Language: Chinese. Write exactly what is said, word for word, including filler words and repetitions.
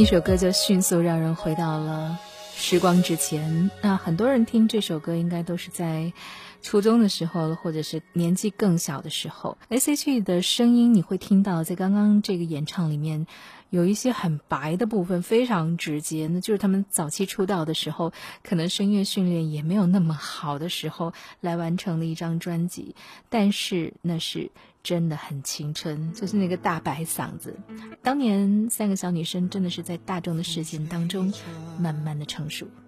一首歌就迅速让人回到了时光之前。那很多人听这首歌应该都是在初中的时候，或者是年纪更小的时候。 S H E 的声音你会听到在刚刚这个演唱里面有一些很白的部分，非常直接，那就是他们早期出道的时候可能声乐训练也没有那么好的时候来完成的一张专辑，但是那是真的很青春，就是那个大白嗓子。当年三个小女生真的是在大众的视线当中慢慢的成熟。